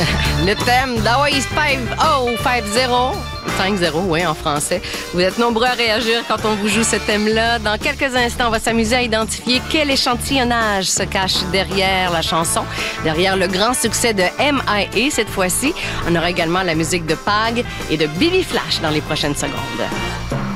Le thème d'Hawaii 50, oui, en français. Vous êtes nombreux à réagir quand on vous joue ce thème-là. Dans quelques instants, on va s'amuser à identifier quel échantillonnage se cache derrière la chanson, derrière le grand succès de M.I.A. cette fois-ci. On aura également la musique de Pag et de Bibi Flash dans les prochaines secondes.